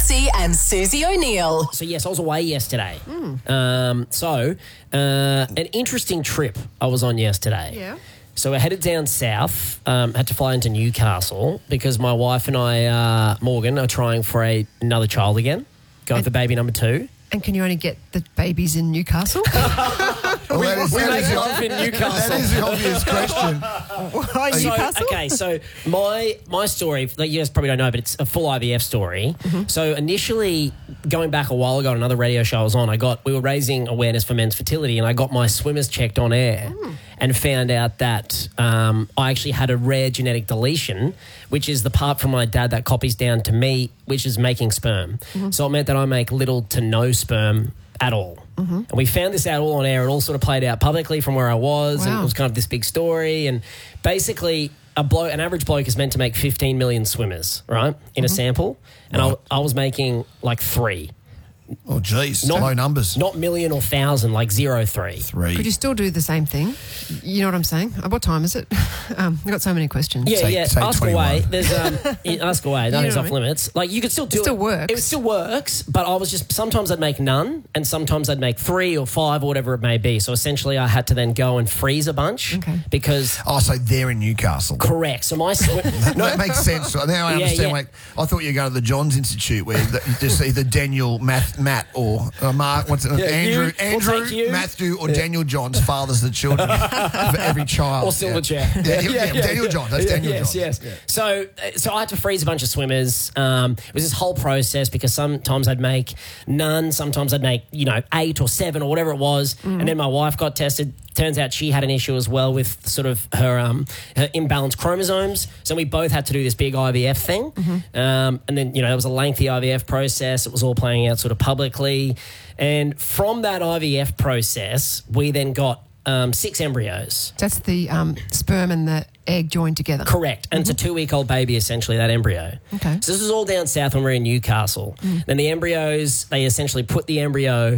Massey and Susie O'Neill. So, yes, I was away yesterday. An interesting trip I was on yesterday. Yeah. So I headed down south, had to fly into Newcastle because my wife and I, Morgan, are trying for another child again, going for baby number 2. And can you only get the babies in Newcastle? We make love in Newcastle. That is the obvious question. Why Newcastle? Okay, so my story, like you guys probably don't know, but it's a full IVF story. Mm-hmm. So initially, going back a while ago on another radio show I was on, we were raising awareness for men's fertility, and I got my swimmers checked on air and found out that I actually had a rare genetic deletion, which is the part from my dad that copies down to me, which is making sperm. So it meant that I make little to no sperm at all. And we found this out all on air. It all sort of played out publicly from where I was. Wow. And it was kind of this big story. And basically, an average bloke is meant to make 15 million swimmers, right, in a sample. And I was making like 3. Oh, geez. Low numbers. Not million or thousand, like 0.3. 3. Could you still do the same thing? You know what I'm saying? What time is it? I've got so many questions. Yeah, Say ask 21. away. There's ask away. Nothing's know off what I mean? limits. Like you could still do it. Still works. It still works, but I was just sometimes I'd make none, and sometimes I'd make 3 or 5 or whatever it may be. So essentially, I had to then go and freeze a bunch because Oh, so they're in Newcastle. correct. So my No, it makes sense. Now I understand. yeah. Like, I thought you were going to the Johns Institute where you just either Daniel, Matt, or Mark. What's it? Andrew, we'll take you. Matthew, or Daniel Johns fathers the children for every child. or Silverchair. Daniel Johns. That's Daniel Johns. Yes. So I had to freeze a bunch of swimmers. It was this whole process because sometimes I'd make none, sometimes I'd make 8 or 7 or whatever it was, and then my wife got tested. Turns out she had an issue as well with sort of her imbalanced chromosomes. So we both had to do this big IVF thing. And then, it was a lengthy IVF process. It was all playing out sort of publicly. And from that IVF process, we then got 6 embryos. That's the sperm and the egg joined together. Correct. And it's a 2-week-old baby, essentially, that embryo. Okay. So this is all down south when we're in Newcastle. Then the embryos, they essentially put the embryo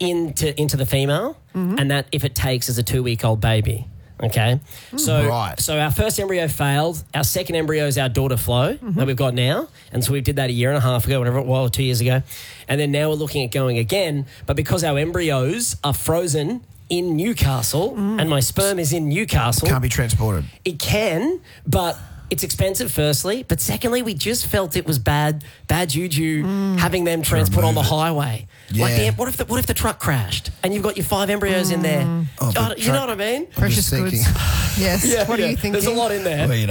into the female, and that, if it takes, is a 2-week-old baby. Okay? So our first embryo failed. Our second embryo is our daughter Flo that we've got now. And so we did that a year and a half ago, whatever it was, or 2 years ago. And then now we're looking at going again. But because our embryos are frozen in Newcastle and my sperm is in Newcastle. Can't be transported. It can, but it's expensive, firstly. But secondly, we just felt it was bad juju having them transport on the highway. Yeah. Like, what if the truck crashed and you've got your 5 embryos in there? Oh, You know what I mean? Precious just goods. Yes. What are you thinking? There's a lot in there. Well,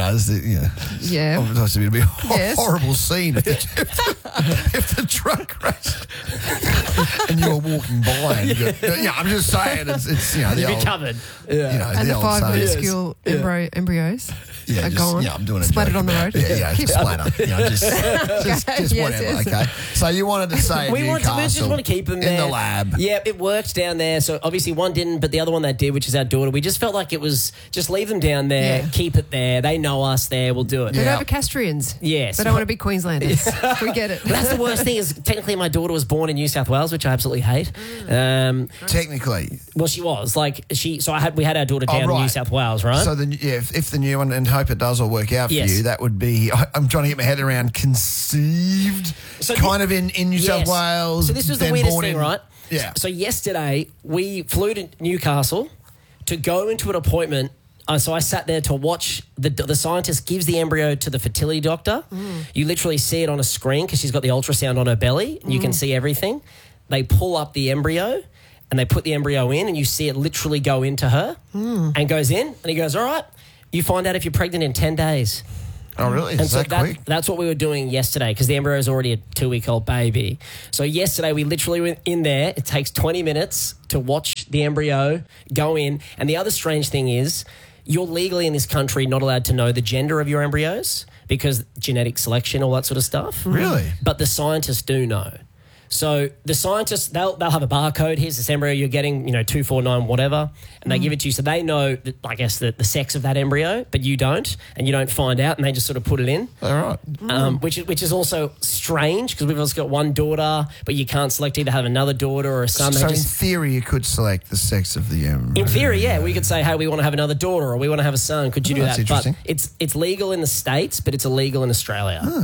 Yeah. Obviously, it'd be a Yes. horrible scene if the truck crashed and you were walking by. And I'm just saying, it's the You'd be old, covered. And the old 5 saying. minuscule embryos are gone. I'm doing a splattered joke on the about- road. Keep splatter. Just Yes, whatever. yes. Okay. So you wanted to say We just want to keep them there. in the lab. Yeah, it worked down there. So obviously one didn't, but the other one that did, which is our daughter, we just felt like it was just leave them down there, keep it there. They know us there. We'll do it. They're Yeah. Novocastrians. Yes. They don't want to be Queenslanders. We get it. But that's the worst thing is technically my daughter was born in New South Wales, which I absolutely hate. Technically. Well, she was we had our daughter down in right. New South Wales, right? So if the new one, and hope it does all work out for Yes. you, that would be, I'm trying to get my head around conceived, So kind of in New South Yes. Wales. So this was the then weirdest born thing, in- right? Yeah. So yesterday we flew to Newcastle to go into an appointment. So I sat there to watch the scientist gives the embryo to the fertility doctor. You literally see it on a screen because she's got the ultrasound on her belly. And you can see everything. They pull up the embryo and they put the embryo in and you see it literally go into her and goes in. And he goes, all right, you find out if you're pregnant in 10 days. Oh, really? And Is so that quick? that's what we were doing yesterday because the embryo is already a 2-week-old baby. So yesterday we literally went in there. It takes 20 minutes to watch the embryo go in. And the other strange thing is you're legally in this country not allowed to know the gender of your embryos because genetic selection, all that sort of stuff. Really? But the scientists do know. So the scientists, they'll have a barcode. Here's this embryo you're getting, 249 whatever, and they give it to you. So they know, I guess, the sex of that embryo, but you don't, and you don't find out, and they just sort of put it in. All right. Which is also strange because we've also got one daughter, but you can't select either have another daughter or a son. So in theory, you could select the sex of the embryo. In theory, yeah, we could say, hey, we want to have another daughter or we want to have a son. Could you do that's that? interesting. But it's legal in the States, but it's illegal in Australia.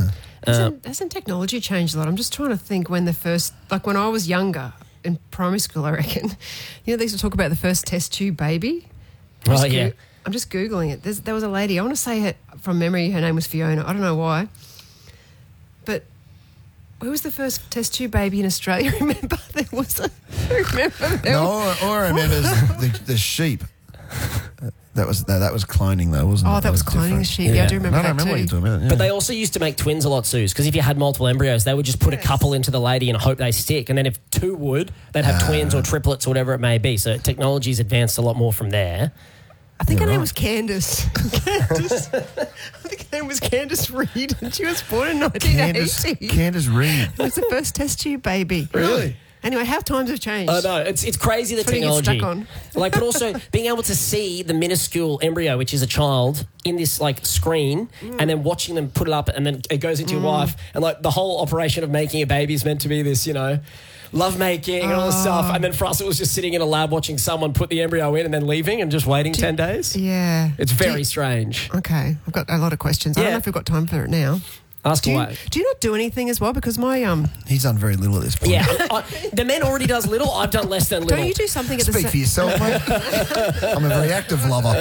Hasn't technology changed a lot? I'm just trying to think when the first, like when I was younger in primary school, I reckon, they used to talk about the first test tube baby. I'm just Googling it. There was a lady, I want to say from memory, her name was Fiona. I don't know why. But where was the first test tube baby in Australia? Remember there was a... No, all I remember is the sheep. That was cloning though, wasn't it? Oh, that was cloning the sheep. Yeah, I do remember I that remember what too. you're talking about. Yeah. But they also used to make twins a lot, Suze, because if you had multiple embryos, they would just put a couple into the lady and hope they stick. And then if two would, they'd have twins or triplets or whatever it may be. So technology's advanced a lot more from there. I think her name was Candace. I think her name was Candace Reed, and she was born in 1980. Candace Reed. It was the first test tube baby. Really? Anyway, how times have changed. I know. It's crazy, the That's what you get technology. stuck on. Like, but also being able to see the minuscule embryo, which is a child, in this like screen, and then watching them put it up, and then it goes into your wife, and like the whole operation of making a baby is meant to be this, love making and all this stuff. And then for us, it was just sitting in a lab watching someone put the embryo in and then leaving and just waiting 10 days. Yeah. It's very strange. Okay. I've got a lot of questions. I don't know if we've got time for it now. Ask away. Do you not do anything as well? Because my He's done very little at this point. Yeah, the man already does little. I've done less than little. don't you do something at the Speak for yourself, mate. I'm a very active lover.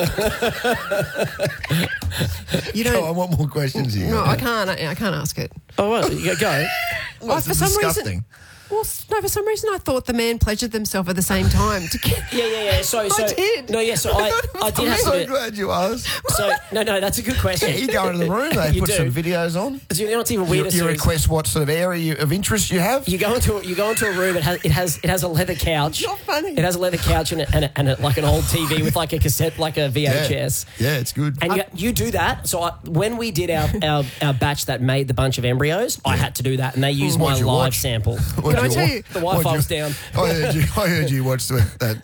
You don't. I want more questions here. No, I can't. I can't ask it. Oh, well, you go. Well, for some disgusting. reason. Well, no, for some reason I thought the man pleasured themselves at the same time. Yeah. So I did. No, yeah. So I did I'm have so to. glad you asked. So no, that's a good question. Yeah, you go into the room, they You put do. some videos on. Do you know what's even weirder? You Suze? request what sort of area of interest you have. You go into a room. It has a leather couch. Not funny. It has a leather couch and like an old TV with like a cassette, like a VHS. Yeah, it's good. And you do that. So when we did our batch that made the bunch of embryos, I had to do that, and they used my What'd you live watch? sample. What'd Can I you tell wa- you- The Wi-Fi was down. I heard you watch the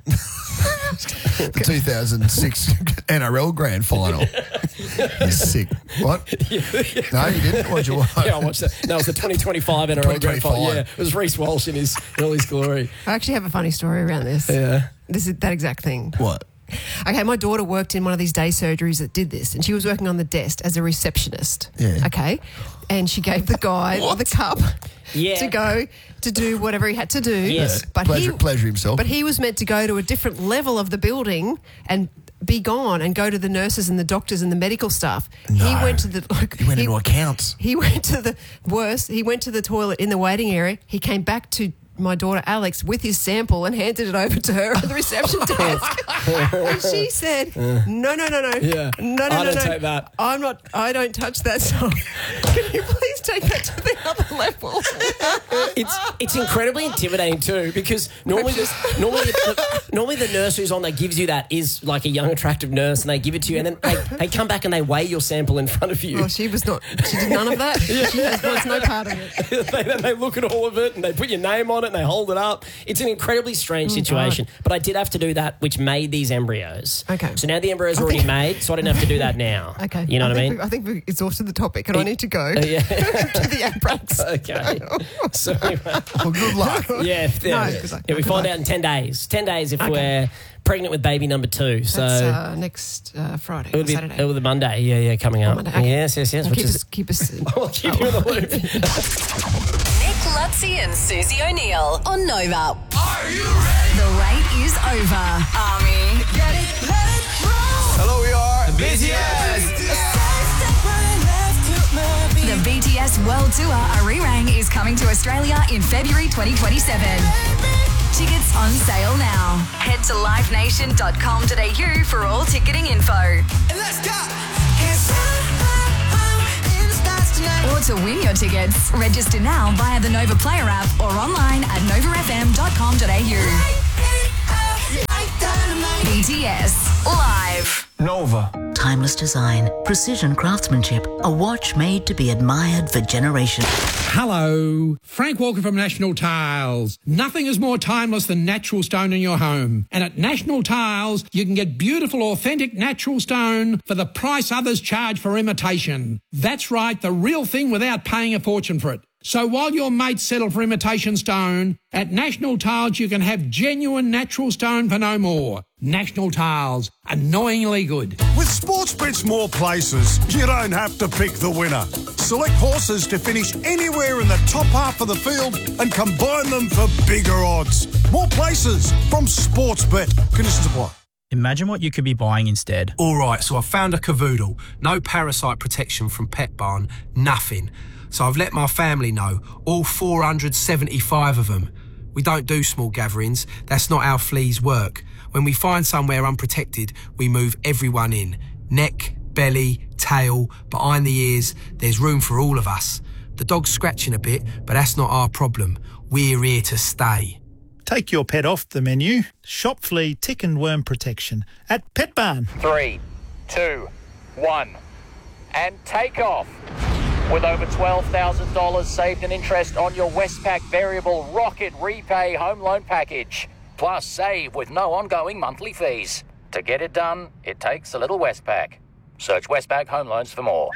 2006 NRL Grand Final. You're sick. What? No, you didn't. What'd you watch? Yeah, I watched that. No, it was the 2025 NRL Grand Final. 2025. Yeah, it was Reece Walsh in all his glory. I actually have a funny story around this. Yeah. This is that exact thing. What? Okay, my daughter worked in one of these day surgeries that did this, and she was working on the desk as a receptionist. Yeah. Okay, and she gave the guy the cup to go to do whatever he had to do. Yes. but Pleasure himself. But he was meant to go to a different level of the building and be gone and go to the nurses and the doctors and the medical staff. No. He went to the He went into accounts. He went to the worst. He went to the toilet in the waiting area. He came back to my daughter Alex with his sample and handed it over to her at the reception desk. And she said, no. Yeah. No. I don't take that. I don't touch that. So can you please take that to the other level? It's incredibly intimidating too, because normally the nurse who's on that gives you that is like a young attractive nurse, and they give it to you, and then they come back and they weigh your sample in front of you. Well, she did none of that. She was no part of it. they look at all of it and they put your name on it and they hold it up. It's an incredibly strange situation. But I did have to do that, which made these embryos. Okay. So now the embryo's already made, so I didn't have to do that now. Okay. You know what I mean? I think we exhausted the topic and I need to go Yeah. to the Ambrax. Okay. So anyway, Well, good luck. yeah, good luck. we find out in 10 days. 10 days if we're pregnant with baby number 2. So That's next Friday or Saturday. It will be Monday. Yeah, coming up. Monday, okay. Yes. Well, Which is keep us. I'll keep you in the loop. Nick Lutzi and Susie O'Neill on Nova. Are you ready? The wait is over. Army. Get it, let it roll. Hello, we are BTS. The BTS World Tour Arirang is coming to Australia in February 2027. Tickets on sale now. Head to livenation.com.au for all ticketing info. Let's go. In the stars tonight. Or to win your tickets, register now via the Nova Player app or online at novafm.com.au. BTS Live. Nova. Timeless design, precision craftsmanship, a watch made to be admired for generations. Hello, Frank Walker from National Tiles. Nothing is more timeless than natural stone in your home. And at National Tiles, you can get beautiful, authentic natural stone for the price others charge for imitation. That's right, the real thing without paying a fortune for it. So while your mates settle for imitation stone, at National Tiles you can have genuine natural stone for no more. National Tiles, annoyingly good. With Sportsbet's more places, you don't have to pick the winner. Select horses to finish anywhere in the top half of the field and combine them for bigger odds. More places from Sportsbet. Conditions apply. Imagine what you could be buying instead. All right, so I found a cavoodle. No parasite protection from Pet Barn, nothing. So I've let my family know, all 475 of them. We don't do small gatherings. That's not how fleas work. When we find somewhere unprotected, we move everyone in. Neck, belly, tail, behind the ears, there's room for all of us. The dog's scratching a bit, but that's not our problem. We're here to stay. Take your pet off the menu. Shop flea, tick and worm protection at Pet Barn. 3, 2, 1, and take off. With over $12,000 saved in interest on your Westpac Variable Rocket Repay Home Loan Package. Plus save with no ongoing monthly fees. To get it done, it takes a little Westpac. Search Westpac Home Loans for more.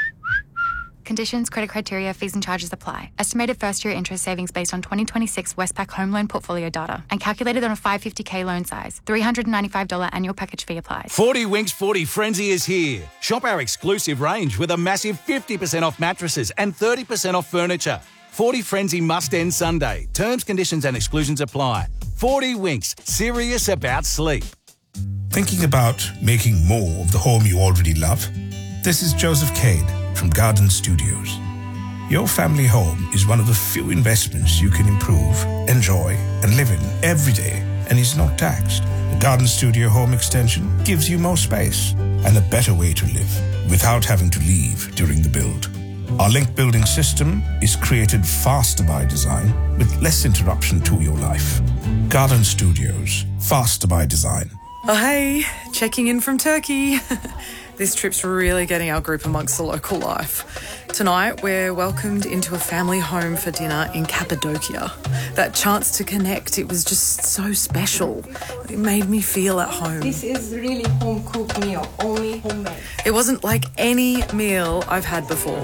Conditions, credit criteria, fees and charges apply. Estimated first-year interest savings based on 2026 Westpac home loan portfolio data and calculated on a 550k loan size. $395 annual package fee applies. 40 Winks 40 Frenzy is here. Shop our exclusive range with a massive 50% off mattresses and 30% off furniture. 40 Frenzy must end Sunday. Terms, conditions and exclusions apply. 40 Winks, serious about sleep. Thinking about making more of the home you already love? This is Joseph Cade from Garden Studios. Your family home is one of the few investments you can improve, enjoy, and live in every day, and is not taxed. The Garden Studio Home Extension gives you more space and a better way to live without having to leave during the build. Our link building system is created faster by design with less interruption to your life. Garden Studios, faster by design. Oh, hey, checking in from Turkey. This trip's really getting our group amongst the local life. Tonight, we're welcomed into a family home for dinner in Cappadocia. That chance to connect, it was just so special. It made me feel at home. This is really home-cooked meal, only homemade. It wasn't like any meal I've had before.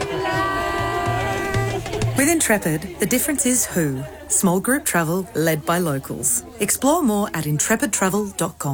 With Intrepid, the difference is who. Small group travel led by locals. Explore more at intrepidtravel.com.